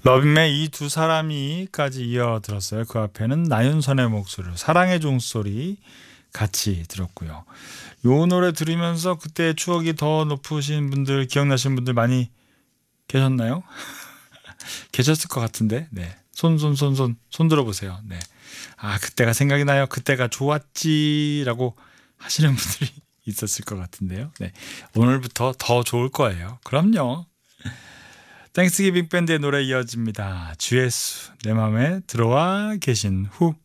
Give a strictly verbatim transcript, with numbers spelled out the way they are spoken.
러빔의 이 두 사람이까지 이어 들었어요. 그 앞에는 나윤선의 목소리로 사랑의 종소리 같이 들었고요. 요 노래 들으면서 그때 추억이 더 높으신 분들, 기억나시는 분들 많이 계셨나요? 계셨을 것 같은데, 네. 손, 손, 손, 손, 손 들어보세요. 네. 아, 그때가 생각이 나요. 그때가 좋았지라고 하시는 분들이 있었을 것 같은데요. 네. 오늘부터 더 좋을 거예요. 그럼요. 땡스기빙 밴드의 노래 이어집니다. 주예수, 내 맘에 들어와 계신 후.